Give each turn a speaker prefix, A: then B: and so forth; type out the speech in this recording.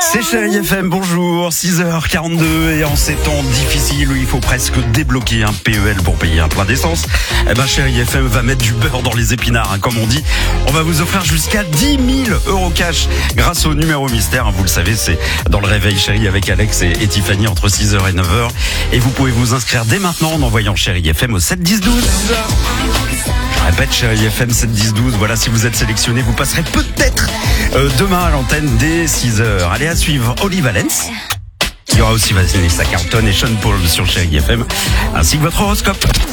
A: C'est Chérie FM, bonjour, 6h42 et en ces temps difficiles où il faut presque débloquer un PEL pour payer un plein d'essence, Chérie FM va mettre du beurre dans les épinards, comme on dit. On va vous offrir jusqu'à 10 000 euros cash grâce au numéro mystère. Vous le savez, c'est dans le réveil Chérie avec Alex et Tiffany entre 6h et 9h. Et vous pouvez vous inscrire dès maintenant en envoyant Chérie FM au 7 10 12. Je répète, Chérie FM 7 10 12. Voilà, si vous êtes sélectionné, vous passerez peut-être demain à l'antenne dès 6h. Allez, à suivre Oli Valence. Il y aura aussi Vanessa Carlton et Sean Paul sur Chérie FM, ainsi que votre horoscope.